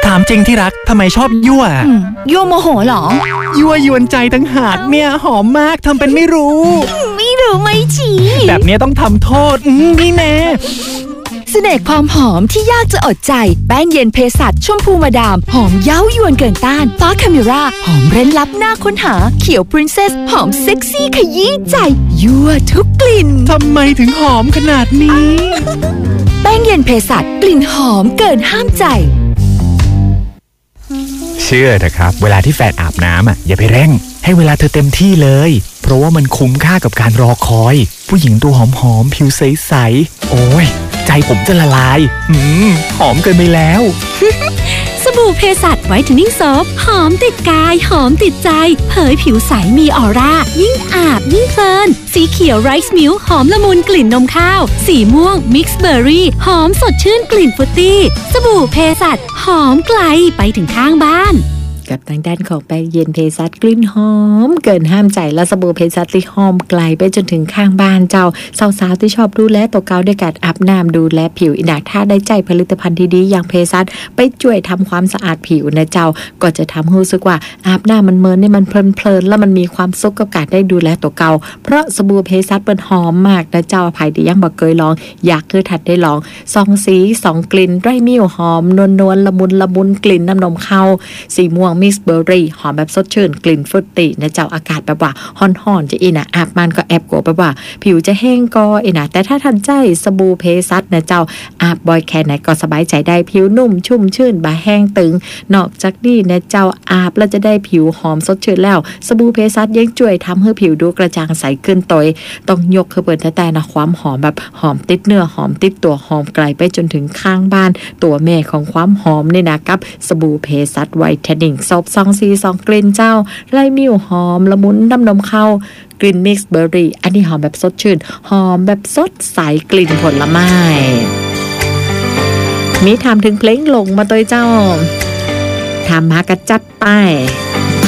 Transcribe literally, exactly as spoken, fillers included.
ามจริงที่รักทำไมชอบยั่วยั่วโมโหหรอยั่วยวนใจตั้งหากเนี่ยหอมมากทำเป็นไม่รู้ไม่รู้ไม่ชี้แบบนี้ต้องทำโทษนี่แน่เสน่ห์ความหอมที่ยากจะอดใจแป้งเย็นเพสัชชมพูมาดามหอมเย้ายวนเกินต้านฟ้าคาเมราหอมเร้นลับน่าค้นหาเขียวปรินเซสหอมเซ็กซี่ขยี้ใจยั่วทุกกลิ่นทำไมถึงหอมขนาดนี้แป้งเย็นเพสัชกลิ่นหอมเกินห้ามใจเชื่อเถอะครับเวลาที่แฟนอาบน้ำอ่ะอย่าไปเร่งให้เวลาเธอเต็มที่เลยเพราะว่ามันคุ้มค่ากับการรอคอยผู้หญิงตัวหอมๆผิวใสๆโอ้ยใจผมจะละลายอืมหอมเกินไปแล้วสบู่เพสัชไวท์เทนนิ่งโซฟหอมติดกายหอมติดใจเผยผิวใสมีออร่ายิ่งอาบยิ่งเพลินสีเขียวไรซ์มิลค์หอมละมุนกลิ่นนมข้าวสีม่วงมิกซ์เบอร์รี่หอมสดชื่นกลิ่นฟรุตตี้สบู่เพสัชหอมไกลไปถึงข้างบ้านกับทางด้านของแป้งเย็นเพสัชกลิ่นหอมเกินห้ามใจและสบู่เพสัชที่หอมไกลไปจนถึงข้างบ้านเจ้าสาวๆที่ชอบดูแลตัวเก่าด้วยการอาบน้ำดูแลผิวอินาถ้าได้ใจผลิตภัณฑ์ดีๆอย่างเพสัชไปช่วยทำความสะอาดผิวนะเจ้าก็จะทำให้รู้สึกว่าอาบน้ำมันเมินนี่มันเพลินๆแล้วมันมีความสุขกับการได้ดูแลตัวเก่าเพราะสบู่เพสัชเป็นหอมมากนะเจ้าใครที่ยังบ่เคยลองอยากคือทัดได้ลองสองสีสองกลิ่นไรมิวหอมนวลๆละมุนละมุนกลิ่นน้ำนมข้าวสีม่วงมิกซ์เบอร์รี่หอมแบบสดชื่นกลิ่นฟรุตตี้นะเจ้าอากาศแบบว่าฮ้อนๆจะอีน่ะอาบมันก็แอบกลัวแบบว่าผิวจะแห้งก็อีน่ะแต่ถ้าทันใจสบู่เพสัชนะเจ้าอาบบ่อยแค่ไหนก็สบายใจได้ผิวนุ่มชุ่มชื่นบ่แห้งตึงนอกจากนี้นะเจ้าอาบแล้วจะได้ผิวหอมสดชื่นแล้วสบู่เพสัชยังช่วยทำให้ผิวดูกระจ่างใสขึ้นตอยต้องยกคือเปิดแต่นะความหอมแบบหอมติดเนื้อหอมติดตัวหอมไกลไปจนถึงข้างบ้านตัวแม่ของความหอมนี่นะกับสบู่เพสัชไวท์เทนนิ่งซอฟต์ซองซีสองกลิ่นเจ้าไล่มิวหอมละมุนน้ำนมเข้ากลิ่นมิกซ์เบอร์รี่อันนี้หอมแบบสดชื่นหอมแบบสดใสกลิ่นผลไม้มีถามถึงเพลงหลงมาตัวเจ้าถามมากระจัดไป